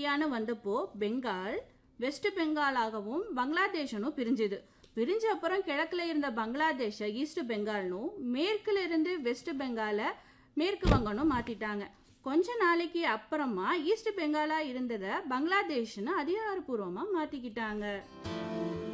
இந்தியான்னு வந்தப்போ பெங்கால் வெஸ்ட் பெங்காலாகவும் பங்களாதேஷனும் பிரிஞ்சுது. பிரிஞ்ச அப்புறம் கிழக்குல இருந்த பங்களாதேஷை ஈஸ்ட் பெங்கால்னும் மேற்குல இருந்து வெஸ்ட் பெங்கால மேற்கு வங்கனும் மாத்திட்டாங்க. கொஞ்ச நாளைக்கு அப்புறமா ஈஸ்ட் பெங்காலா இருந்ததை பங்களாதேஷ்னு அதிகாரப்பூர்வமா மாத்திக்கிட்டாங்க.